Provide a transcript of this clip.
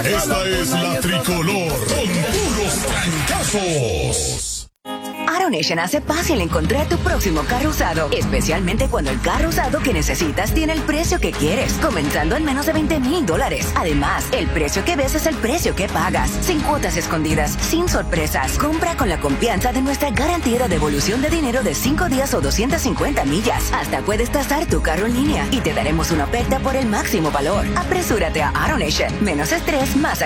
Esta es la tricolor con puros trancazos. AutoNation hace fácil encontrar tu próximo carro usado, especialmente cuando el carro usado que necesitas tiene el precio que quieres, comenzando en menos de $20,000. Además, el precio que ves es el precio que pagas, sin cuotas escondidas, sin sorpresas. Compra con la confianza de nuestra garantía de devolución de dinero de 5 días o 250 millas. Hasta puedes tasar tu carro en línea y te daremos una oferta por el máximo valor. Apresúrate a AutoNation. Menos estrés, más